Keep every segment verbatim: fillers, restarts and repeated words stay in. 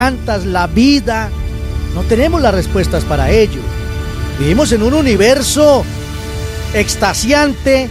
la vida, no tenemos las respuestas para ello. Vivimos en un universo extasiante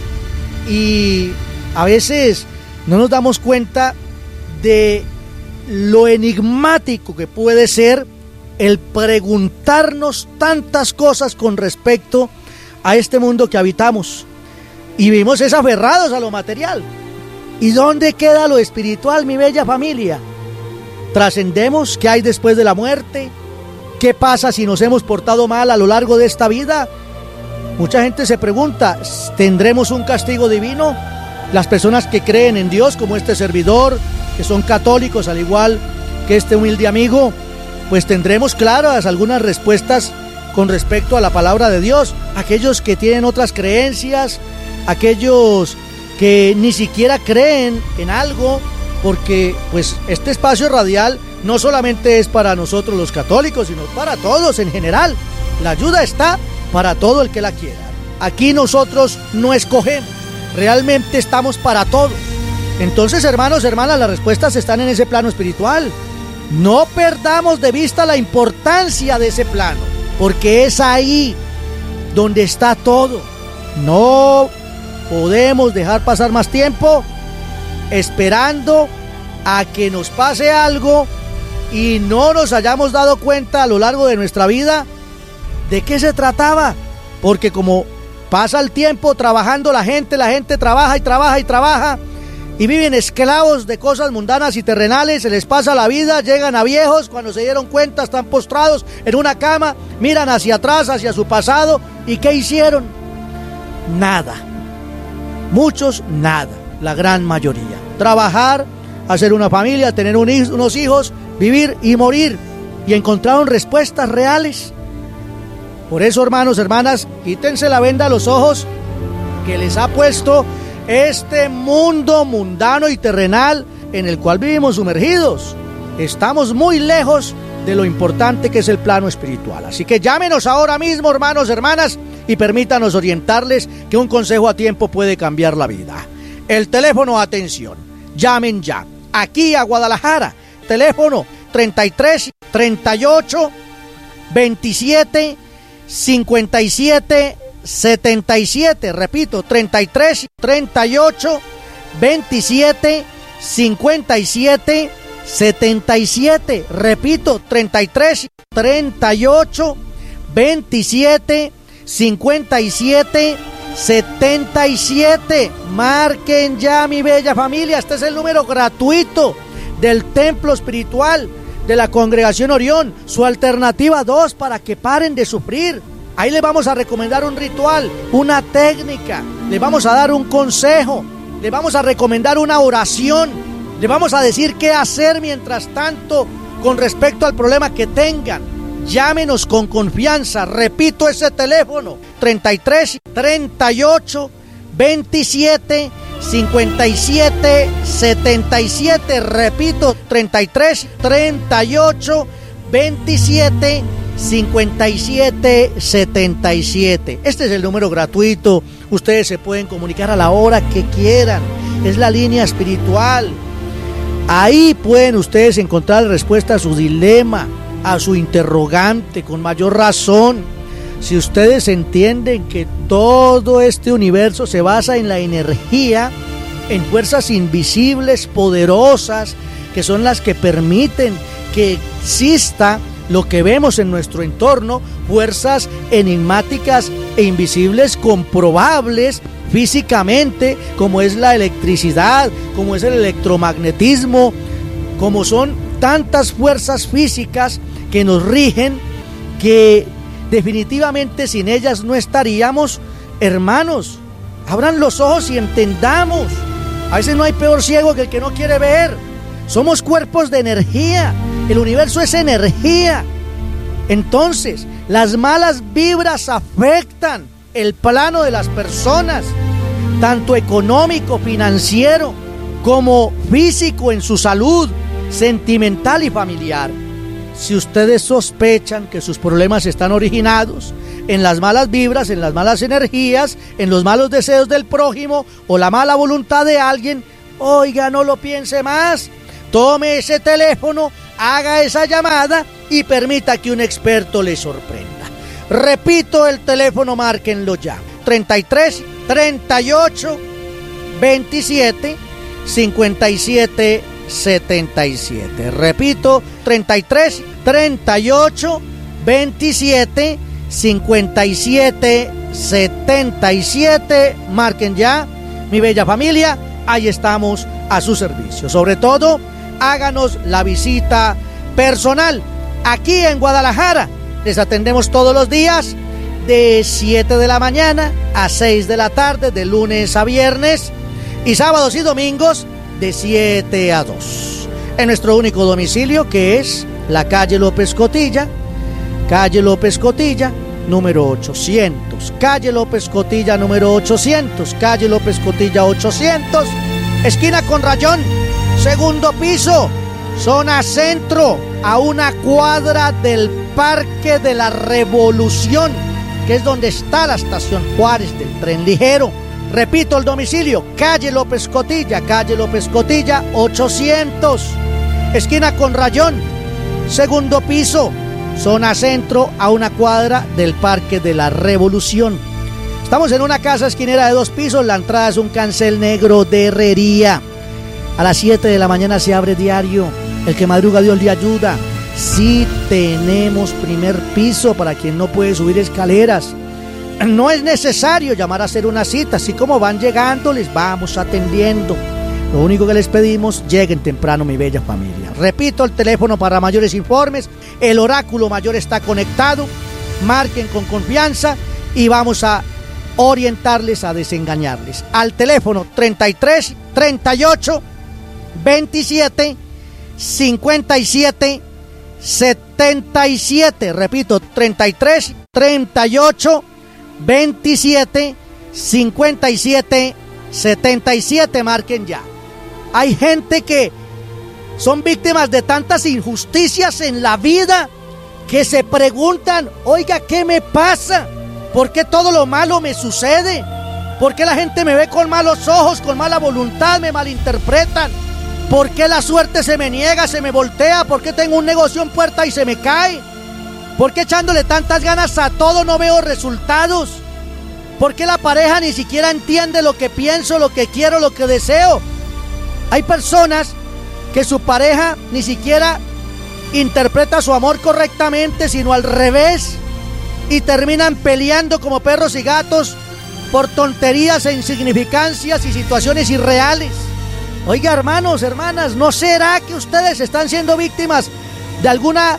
y a veces no nos damos cuenta de lo enigmático que puede ser el preguntarnos tantas cosas con respecto a este mundo que habitamos, y vivimos es aferrados a lo material. ¿Y dónde queda lo espiritual, mi bella familia? ¿Trascendemos? ¿Qué hay después de la muerte? ¿Qué pasa si nos hemos portado mal a lo largo de esta vida? Mucha gente se pregunta, ¿tendremos un castigo divino? Las personas que creen en Dios, como este servidor, que son católicos al igual que este humilde amigo, pues tendremos claras algunas respuestas con respecto a la palabra de Dios. Aquellos que tienen otras creencias, aquellos que ni siquiera creen en algo, porque pues este espacio radial no solamente es para nosotros los católicos, sino para todos en general. La ayuda está para todo el que la quiera. Aquí nosotros no escogemos, realmente estamos para todos. Entonces, hermanos, hermanas, las respuestas están en ese plano espiritual. No perdamos de vista la importancia de ese plano, porque es ahí donde está todo. No podemos dejar pasar más tiempo esperando a que nos pase algo y no nos hayamos dado cuenta a lo largo de nuestra vida de qué se trataba. Porque como pasa el tiempo trabajando la gente, la gente trabaja y trabaja y trabaja y viven esclavos de cosas mundanas y terrenales, se les pasa la vida, llegan a viejos, cuando se dieron cuenta están postrados en una cama, miran hacia atrás, hacia su pasado, ¿y qué hicieron? Nada. Muchos nada, la gran mayoría. Trabajar, hacer una familia, tener un, unos hijos, vivir y morir, y encontraron respuestas reales. Por eso, hermanos, hermanas, quítense la venda de los ojos que les ha puesto este mundo mundano y terrenal en el cual vivimos sumergidos. Estamos muy lejos de lo importante que es el plano espiritual. Así que llámenos ahora mismo, hermanos, hermanas, y permítanos orientarles que un consejo a tiempo puede cambiar la vida. El teléfono, atención, llamen ya, aquí a Guadalajara, teléfono treinta y tres, treinta y ocho, veintisiete, cincuenta y siete, setenta y siete, repito, treinta y tres, treinta y ocho, veintisiete, cincuenta y siete, setenta y siete, repito, treinta y tres, treinta y ocho, veintisiete, cincuenta y siete, setenta y siete. Marquen ya, mi bella familia, este es el número gratuito del templo espiritual de la Congregación Orión, su alternativa dos para que paren de sufrir. Ahí les vamos a recomendar un ritual, una técnica, les vamos a dar un consejo, les vamos a recomendar una oración, les vamos a decir qué hacer mientras tanto con respecto al problema que tengan. Llámenos con confianza, repito ese teléfono, treinta y tres, treinta y ocho, veintisiete, cincuenta y siete, setenta y siete, repito, treinta y tres, treinta y ocho, veintisiete, cincuenta y siete, setenta y siete. Este es el número gratuito, ustedes se pueden comunicar a la hora que quieran, es la línea espiritual. Ahí pueden ustedes encontrar respuesta a su dilema, a su interrogante, con mayor razón. Si ustedes entienden que todo este universo se basa en la energía, en fuerzas invisibles, poderosas, que son las que permiten que exista lo que vemos en nuestro entorno, fuerzas enigmáticas e invisibles comprobables físicamente, como es la electricidad, como es el electromagnetismo, como son tantas fuerzas físicas que nos rigen, que definitivamente sin ellas no estaríamos. Hermanos, abran los ojos y entendamos. A veces no hay peor ciego que el que no quiere ver. Somos cuerpos de energía. El universo es energía. Entonces, las malas vibras afectan el plano de las personas, tanto económico, financiero, como físico, en su salud sentimental y familiar. Si ustedes sospechan que sus problemas están originados en las malas vibras, en las malas energías, en los malos deseos del prójimo o la mala voluntad de alguien, oiga, no lo piense más. Tome ese teléfono, haga esa llamada y permita que un experto le sorprenda. Repito el teléfono, márquenlo ya. treinta y tres, treinta y ocho, veintisiete, cincuenta y siete, setenta y siete. Repito, treinta y tres, treinta y ocho, veintisiete, cincuenta y siete, setenta y siete. Marquen ya, mi bella familia, ahí estamos a su servicio. Sobre todo, háganos la visita personal aquí en Guadalajara. Les atendemos todos los días de siete de la mañana a seis de la tarde, de lunes a viernes, y sábados y domingos de siete a dos. En nuestro único domicilio, que es la calle López Cotilla, calle López Cotilla, número ochocientos, calle López Cotilla, número ochocientos, calle López Cotilla ochocientos, esquina con Rayón, segundo piso, zona centro, a una cuadra del Parque de la Revolución, que es donde está la estación Juárez del tren ligero. Repito el domicilio, calle López Cotilla, calle López Cotilla ochocientos, esquina con Rayón, segundo piso, zona centro, a una cuadra del Parque de la Revolución. Estamos en una casa esquinera de dos pisos, la entrada es un cancel negro de herrería. A las siete de la mañana se abre diario. El que madruga Dios le ayuda. Sí tenemos primer piso para quien no puede subir escaleras. No es necesario llamar a hacer una cita, así como van llegando les vamos atendiendo. Lo único que les pedimos, lleguen temprano, mi bella familia. Repito el teléfono para mayores informes, el oráculo mayor está conectado, marquen con confianza y vamos a orientarles, a desengañarles. Al teléfono treinta y tres, treinta y ocho, veintisiete, cincuenta y siete, setenta y siete. Repito, treinta y tres, treinta y ocho, veintisiete, cincuenta y siete, setenta y siete. Marquen ya. Hay gente que son víctimas de tantas injusticias en la vida que se preguntan, oiga, ¿qué me pasa? ¿Por qué todo lo malo me sucede? ¿Por qué la gente me ve con malos ojos, con mala voluntad, me malinterpretan? ¿Por qué la suerte se me niega, se me voltea? ¿Por qué tengo un negocio en puerta y se me cae? ¿Por qué echándole tantas ganas a todo no veo resultados? ¿Por qué la pareja ni siquiera entiende lo que pienso, lo que quiero, lo que deseo? Hay personas que su pareja ni siquiera interpreta su amor correctamente, sino al revés, y terminan peleando como perros y gatos por tonterías e insignificancias y situaciones irreales. Oiga, hermanos, hermanas, ¿no será que ustedes están siendo víctimas de alguna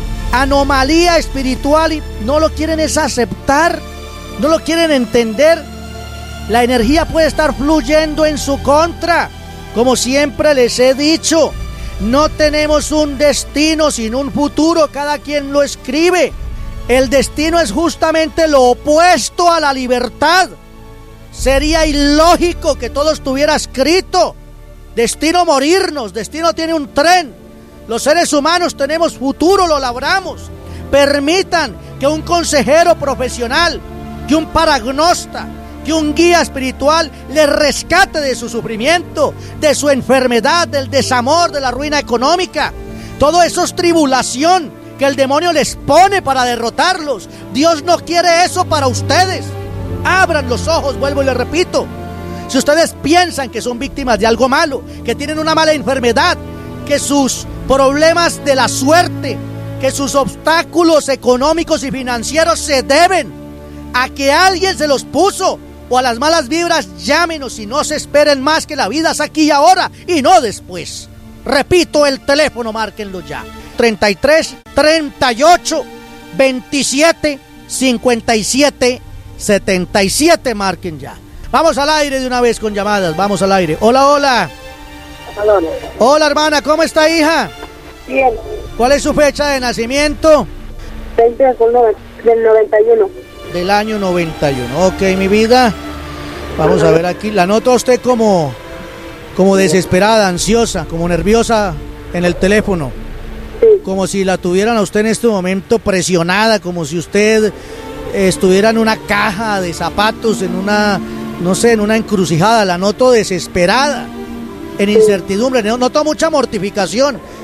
anomalía espiritual y no lo quieren es aceptar? ¿No lo quieren entender? La energía puede estar fluyendo en su contra. Como siempre les he dicho, no tenemos un destino sino un futuro, cada quien lo escribe. El destino es justamente lo opuesto a la libertad. Sería ilógico que todo estuviera escrito. Destino morirnos, destino tiene un tren. Los seres humanos tenemos futuro, lo labramos. Permitan que un consejero profesional, que un paragnosta, que un guía espiritual les rescate de su sufrimiento, de su enfermedad, del desamor, de la ruina económica. Todo eso es tribulación que el demonio les pone para derrotarlos. Dios no quiere eso para ustedes. Abran los ojos, vuelvo y les repito. Si ustedes piensan que son víctimas de algo malo, que tienen una mala enfermedad, que sus problemas de la suerte, que sus obstáculos económicos y financieros se deben a que alguien se los puso o a las malas vibras, llámenos y no se esperen más, que la vida es aquí y ahora y no después. Repito el teléfono, márquenlo ya. treinta y tres, treinta y ocho, veintisiete, cincuenta y siete, setenta y siete, marquen ya. Vamos al aire de una vez con llamadas, vamos al aire. Hola, hola. Hola, hola hermana, ¿cómo está, hija? Bien. ¿Cuál es su fecha de nacimiento? veinte del noventa y uno. Del año noventa y uno. Ok, mi vida. Vamos a ver aquí. La noto a usted como, como desesperada, ansiosa, como nerviosa en el teléfono. Sí. Como si la tuvieran a usted en este momento presionada, como si usted estuviera en una caja de zapatos, en una, no sé, en una encrucijada. La noto desesperada, en incertidumbre. Noto mucha mortificación.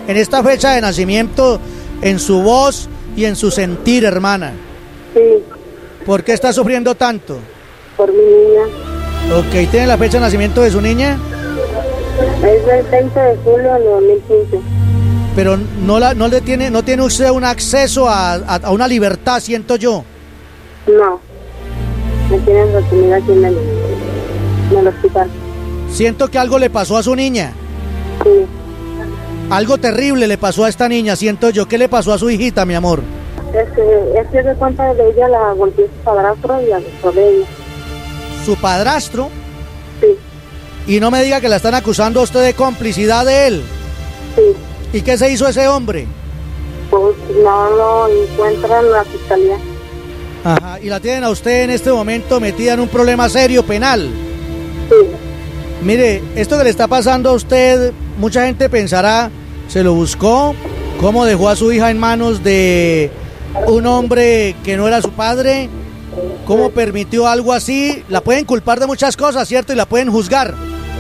en esta fecha de nacimiento, en su voz y en su sentir, hermana. Sí. ¿Por qué está sufriendo tanto? Por mi niña. Ok, ¿tiene la fecha de nacimiento de su niña? Es del veinte de julio de dos mil quince. Pero no la, no le tiene, no tiene usted un acceso a, a, a una libertad, siento yo. No. Me tienen retenida aquí en el, en el hospital. Siento que algo le pasó a su niña. Sí. Algo terrible le pasó a esta niña, siento yo. ¿Qué le pasó a su hijita, mi amor? Este, es que de cuenta de ella la golpeó su padrastro y abusó de ella. ¿Su padrastro? Sí. Y no me diga que la están acusando a usted de complicidad de él. Sí. ¿Y qué se hizo ese hombre? Pues no lo encuentran en la fiscalía. Ajá, y la tienen a usted en este momento metida en un problema serio penal. Sí. Mire, esto que le está pasando a usted, mucha gente pensará, se lo buscó, cómo dejó a su hija en manos de un hombre que no era su padre, cómo permitió algo así. La pueden culpar de muchas cosas, ¿cierto? Y la pueden juzgar.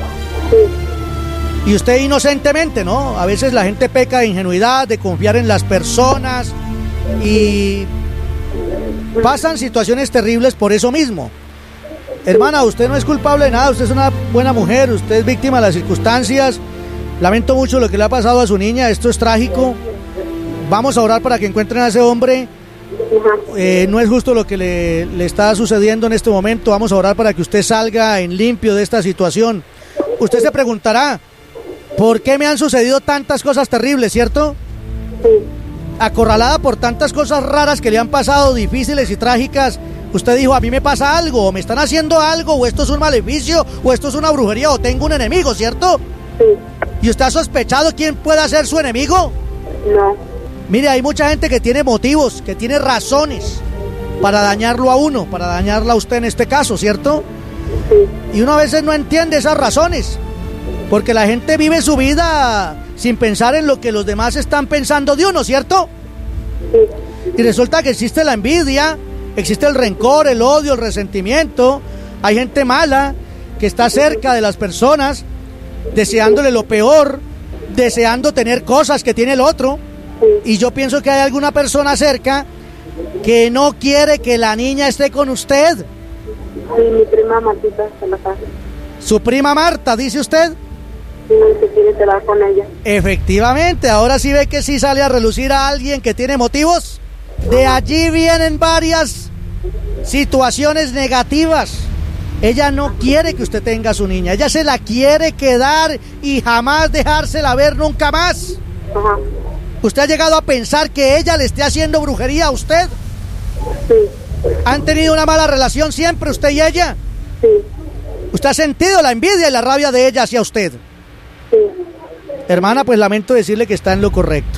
Sí. Y usted inocentemente, ¿no? A veces la gente peca de ingenuidad, de confiar en las personas y pasan situaciones terribles por eso mismo. Hermana, usted no es culpable de nada, usted es una buena mujer, usted es víctima de las circunstancias. Lamento mucho lo que le ha pasado a su niña, esto es trágico. Vamos a orar para que encuentren a ese hombre. Eh, no es justo lo que le, le está sucediendo en este momento. Vamos a orar para que usted salga en limpio de esta situación. Usted se preguntará, ¿por qué me han sucedido tantas cosas terribles, cierto? Sí. Acorralada por tantas cosas raras que le han pasado, difíciles y trágicas. Usted dijo, a mí me pasa algo, o me están haciendo algo, o esto es un maleficio, o esto es una brujería, o tengo un enemigo, ¿cierto? Sí. ¿Y usted ha sospechado quién pueda ser su enemigo? No. Mire, hay mucha gente que tiene motivos, que tiene razones para dañarlo a uno, para dañarla a usted en este caso, ¿cierto? Sí. Y uno a veces no entiende esas razones, porque la gente vive su vida sin pensar en lo que los demás están pensando de uno, ¿cierto? Sí. Y resulta que existe la envidia, existe el rencor, el odio, el resentimiento. Hay gente mala que está cerca de las personas, deseándole lo peor, deseando tener cosas que tiene el otro. Y yo pienso que hay alguna persona cerca que no quiere que la niña esté con usted. Sí, mi prima Martita se la hace. Su prima Marta, dice usted. Sí, se quiere quedar con ella. Efectivamente, ahora sí ve que sí sale a relucir a alguien que tiene motivos. De allí vienen varias situaciones negativas. Ella no quiere que usted tenga a su niña, ella se la quiere quedar y jamás dejársela ver nunca más. Ajá. ¿Usted ha llegado a pensar que ella le esté haciendo brujería a usted? Sí. ¿Han tenido una mala relación siempre usted y ella? Sí. ¿Usted ha sentido la envidia y la rabia de ella hacia usted? Sí. Hermana, pues lamento decirle que está en lo correcto.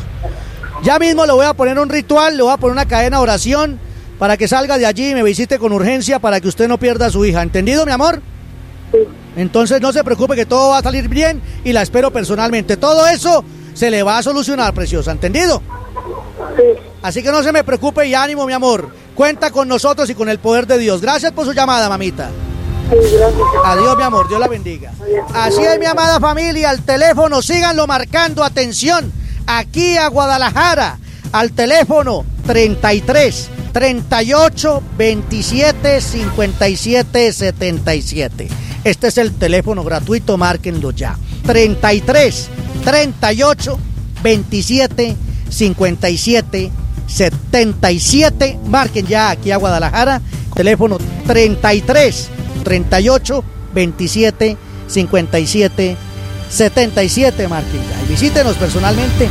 Ya mismo le voy a poner un ritual, le voy a poner una cadena de oración para que salga de allí y me visite con urgencia para que usted no pierda a su hija. ¿Entendido, mi amor? Sí. Entonces no se preocupe que todo va a salir bien y la espero personalmente. Todo eso se le va a solucionar, preciosa. ¿Entendido? Sí. Así que no se me preocupe y ánimo, mi amor. Cuenta con nosotros y con el poder de Dios. Gracias por su llamada, mamita. Sí, gracias. Adiós, mi amor. Dios la bendiga. Así es, mi amada familia. Al teléfono, síganlo marcando. Atención. Aquí a Guadalajara. Al teléfono treinta y tres, treinta y ocho, veintisiete, cincuenta y siete, setenta y siete. Este es el teléfono gratuito. Márquenlo ya. treinta y tres, treinta y ocho, veintisiete, cincuenta y siete, setenta y siete. Marquen ya aquí a Guadalajara. Teléfono treinta y tres, treinta y ocho, veintisiete, cincuenta y siete, setenta y siete. Marquen ya y visítenos personalmente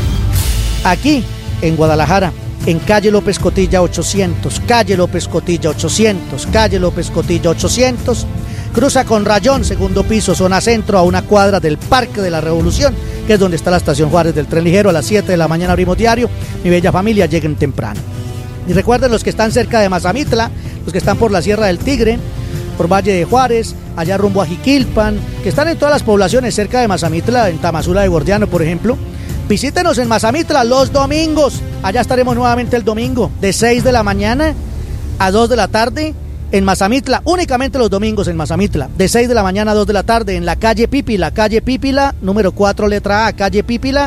aquí en Guadalajara, en calle López Cotilla ochocientos, calle López Cotilla ochocientos, calle López Cotilla ochocientos. Cruza con Rayón, segundo piso, zona centro, a una cuadra del Parque de la Revolución, que es donde está la estación Juárez del tren ligero. A las siete de la mañana abrimos diario. Mi bella familia, lleguen temprano. Y recuerden, los que están cerca de Mazamitla, los que están por la Sierra del Tigre, por Valle de Juárez, allá rumbo a Jiquilpan, que están en todas las poblaciones cerca de Mazamitla, en Tamazula de Gordiano, por ejemplo, visítenos en Mazamitla los domingos. Allá estaremos nuevamente el domingo, de seis de la mañana a dos de la tarde, en Mazamitla, únicamente los domingos en Mazamitla, de seis de la mañana a dos de la tarde, en la calle Pípila, calle Pípila, número cuatro, letra A, calle Pípila,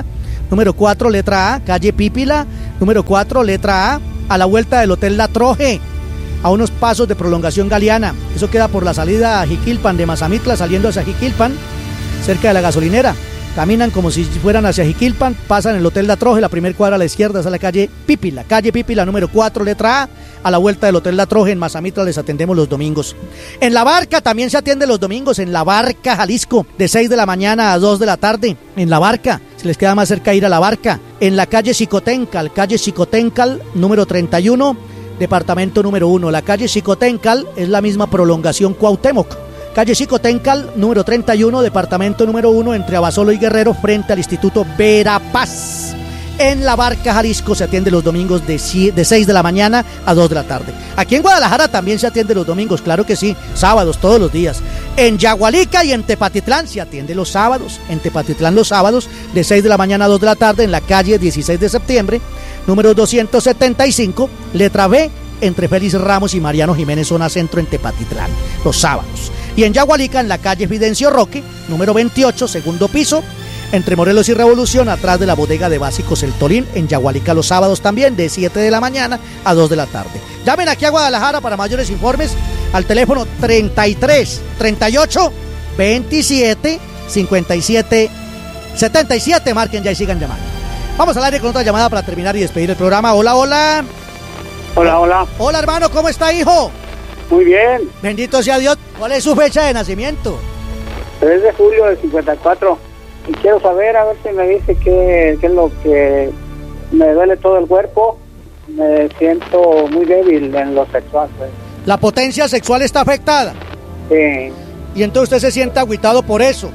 número cuatro, letra A, calle Pípila, número cuatro, letra A, a la vuelta del Hotel La Troje, a unos pasos de prolongación Galeana. Eso queda por la salida a Jiquilpan de Mazamitla, saliendo hacia Jiquilpan, cerca de la gasolinera. Caminan como si fueran hacia Jiquilpan, pasan el Hotel La Troje, la primer cuadra a la izquierda es a la calle Pípila, calle Pípila número cuatro, letra A, a la vuelta del Hotel La Troje. En Mazamitla les atendemos los domingos. En La Barca también se atiende los domingos, en La Barca, Jalisco, de seis de la mañana a dos de la tarde, en La Barca, si les queda más cerca ir a La Barca. En la calle Xicotencal, calle Xicotencal número treinta y uno, departamento número uno. La calle Xicotencal es la misma prolongación Cuauhtémoc. Calle Xicotencal, número treinta y uno, departamento número uno, entre Abasolo y Guerrero, frente al Instituto Verapaz. En La Barca, Jalisco, se atiende los domingos de seis de la mañana a dos de la tarde. Aquí en Guadalajara también se atiende los domingos, claro que sí, sábados, todos los días. En Yagualica y en Tepatitlán se atiende los sábados. En Tepatitlán los sábados, de seis de la mañana a dos de la tarde, en la calle dieciséis de septiembre, número doscientos setenta y cinco, letra B, entre Félix Ramos y Mariano Jiménez, zona centro en Tepatitlán, los sábados. Y en Yagualica, en la calle Fidencio Roque, número veintiocho, segundo piso, entre Morelos y Revolución, atrás de la bodega de Básicos El Tolín, en Yagualica los sábados también, de siete de la mañana a dos de la tarde. Llamen aquí a Guadalajara para mayores informes al teléfono treinta y tres, treinta y ocho, veintisiete, cincuenta y siete, setenta y siete, marquen ya y sigan llamando. Vamos al aire con otra llamada para terminar y despedir el programa. Hola, hola. Hola, hola. Hola, hermano, ¿cómo está, hijo? Muy bien. Bendito sea Dios. ¿Cuál es su fecha de nacimiento? tres de julio del cincuenta y cuatro. Y quiero saber, a ver si me dice qué, qué es lo que me duele todo el cuerpo. Me siento muy débil en lo sexual. Pues. ¿La potencia sexual está afectada? Sí. ¿Y entonces usted se siente agüitado por eso?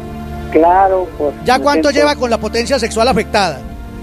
Claro, pues. ¿Ya cuánto siento... lleva con la potencia sexual afectada?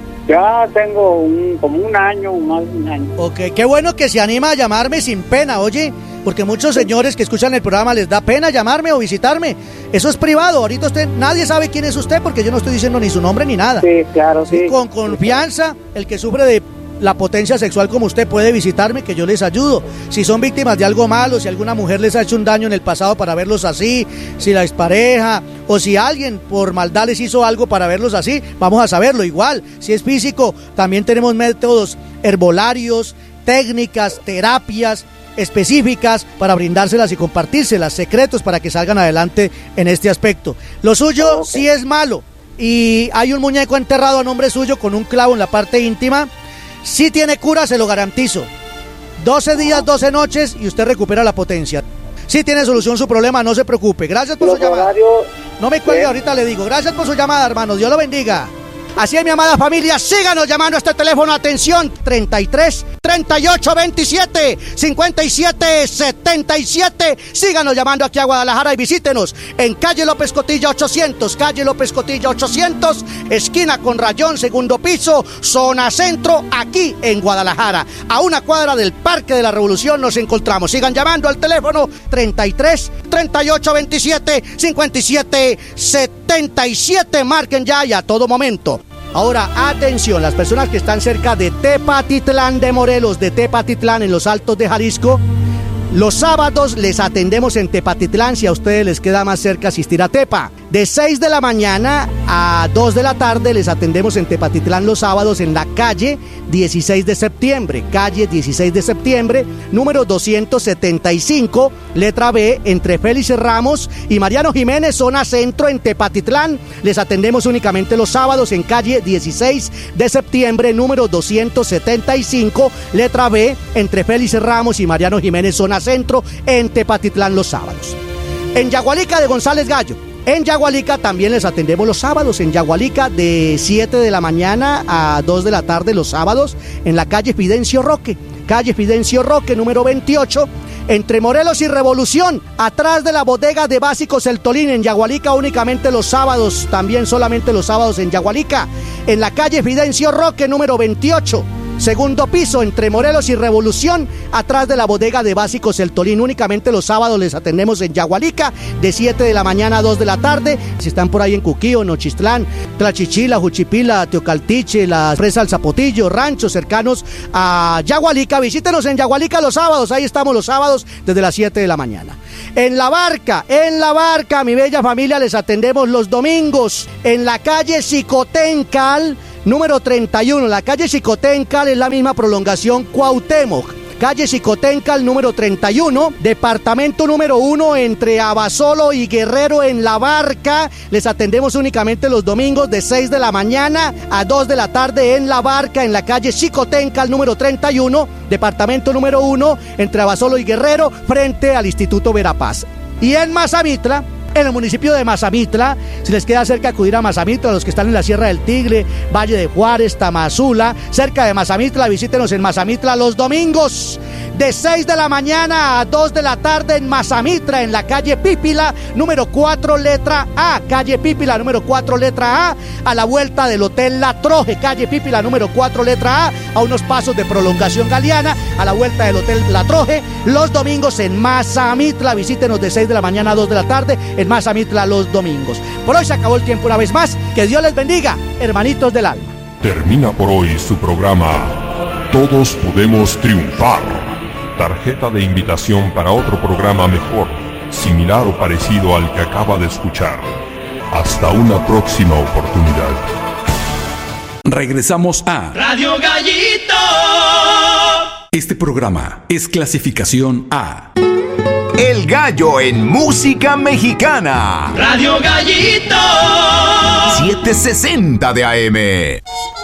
Ya tengo un, como un año, más de un año. Ok, qué bueno que se anima a llamarme sin pena, oye, porque muchos señores que escuchan el programa les da pena llamarme o visitarme. Eso es privado, ahorita usted, nadie sabe quién es usted porque yo no estoy diciendo ni su nombre ni nada. Sí, claro, sí. sí con confianza, el que sufre de la potencia sexual como usted puede visitarme, que yo les ayudo. Si son víctimas de algo malo, si alguna mujer les ha hecho un daño en el pasado para verlos así, si la expareja o si alguien por maldad les hizo algo para verlos así, vamos a saberlo. Igual, si es físico, también tenemos métodos herbolarios, técnicas, terapias específicas para brindárselas y compartírselas, secretos para que salgan adelante en este aspecto. Lo suyo okay. sí es malo y hay un muñeco enterrado a nombre suyo con un clavo en la parte íntima. Si tiene cura, se lo garantizo. doce días, doce noches y usted recupera la potencia. Si tiene solución su problema, no se preocupe. Gracias por Los su llamada. horarios... No me cuelgue, ahorita le digo. Gracias por su llamada, hermano. Dios lo bendiga. Así es, mi amada familia, síganos llamando a este teléfono, atención, treinta y tres, treinta y ocho, veintisiete, cincuenta y siete, setenta y siete, síganos llamando aquí a Guadalajara y visítenos en calle López Cotilla ochocientos, calle López Cotilla ochocientos, esquina con Rayón, segundo piso, zona centro, aquí en Guadalajara, a una cuadra del Parque de la Revolución nos encontramos. Sigan llamando al teléfono treinta y tres, treinta y ocho, veintisiete, cincuenta y siete, setenta y siete, marquen ya y a todo momento. Ahora, atención, las personas que están cerca de Tepatitlán de Morelos, de Tepatitlán en los Altos de Jalisco, los sábados les atendemos en Tepatitlán si a ustedes les queda más cerca asistir a Tepa. De seis de la mañana a dos de la tarde les atendemos en Tepatitlán los sábados en la calle dieciséis de septiembre, calle dieciséis de septiembre, número doscientos setenta y cinco, letra B, entre Félix Ramos y Mariano Jiménez, zona centro en Tepatitlán. Les atendemos únicamente los sábados en calle dieciséis de septiembre, número doscientos setenta y cinco, letra B, entre Félix Ramos y Mariano Jiménez, zona centro en Tepatitlán los sábados. En Yagualica de González Gallo, en Yagualica también les atendemos los sábados, en Yagualica de siete de la mañana a dos de la tarde los sábados, en la calle Fidencio Roque, calle Fidencio Roque, número veintiocho, entre Morelos y Revolución, atrás de la bodega de Básicos El Tolín, en Yagualica únicamente los sábados, también solamente los sábados en Yagualica, en la calle Fidencio Roque, número veintiocho, segundo piso, entre Morelos y Revolución, atrás de la bodega de Básicos El Tolín. Únicamente los sábados les atendemos en Yagualica, de siete de la mañana a dos de la tarde. Si están por ahí en Cuquío, Nochistlán, Tlachichila, Juchipila, Teocaltiche, la Presa El Zapotillo, ranchos cercanos a Yagualica, visítenos en Yagualica los sábados. Ahí estamos los sábados desde las siete de la mañana. En La Barca, en La Barca, mi bella familia, les atendemos los domingos en la calle Xicoténcal, número treinta y uno. La calle Xicoténcal es la misma prolongación Cuauhtémoc. Calle Xicoténcal, número treinta y uno, departamento número uno, entre Abasolo y Guerrero, en La Barca. Les atendemos únicamente los domingos de seis de la mañana a dos de la tarde en La Barca, en la calle Xicoténcal, número treinta y uno, departamento número uno, entre Abasolo y Guerrero, frente al Instituto Verapaz. Y en Mazamitla, en el municipio de Mazamitla, si les queda cerca acudir a Mazamitla, los que están en la Sierra del Tigre, Valle de Juárez, Tamazula, cerca de Mazamitla, visítenos en Mazamitla los domingos, de seis de la mañana a dos de la tarde en Mazamitla, en la calle Pípila, número cuatro, letra A, calle Pípila, número cuatro, letra A, a la vuelta del Hotel La Troje, calle Pípila, número cuatro, letra A, a unos pasos de Prolongación Galeana, a la vuelta del Hotel La Troje, los domingos en Mazamitla, visítenos de seis de la mañana a dos de la tarde, en Mazamitla los domingos. Por hoy se acabó el tiempo una vez más. Que Dios les bendiga, hermanitos del alma. Termina por hoy su programa Todos Podemos Triunfar. Tarjeta de invitación para otro programa mejor, similar o parecido al que acaba de escuchar. Hasta una próxima oportunidad. Regresamos a Radio Gallito. Este programa es clasificación A. El Gallo en música mexicana. Radio Gallito. setecientos sesenta de A M.